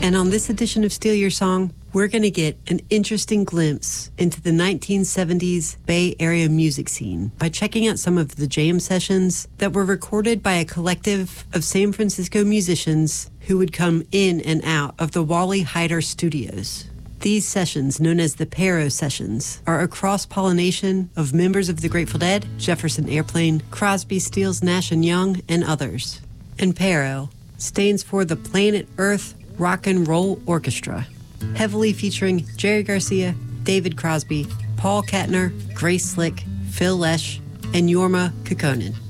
And on this edition of Steal Your Song, we're going to get an interesting glimpse into the 1970s Bay Area music scene by checking out some of the jam sessions that were recorded by a collective of San Francisco musicians who would come in and out of the Wally Heider studios. These sessions, known as the Pero Sessions, are a cross-pollination of members of the Grateful Dead, Jefferson Airplane, Crosby, Stills, Nash & Young, and others. And Pero stands for the Planet Earth Rock and Roll Orchestra, heavily featuring Jerry Garcia, David Crosby, Paul Kettner, Grace Slick, Phil Lesh, and Jorma Kaukonen.